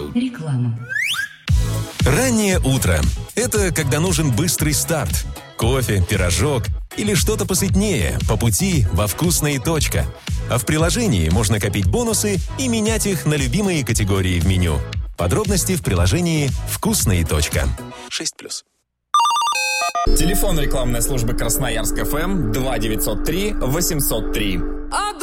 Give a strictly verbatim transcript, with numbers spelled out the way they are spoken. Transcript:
Реклама. Раннее утро. Это когда нужен быстрый старт. Кофе, пирожок или что-то посытнее по пути во «Вкусная точка». А в приложении можно копить бонусы и менять их на любимые категории в меню. Подробности в приложении «Вкусная точка». шесть плюс. Телефон рекламной службы Красноярск ФМ два девятьсот три восемьсот три.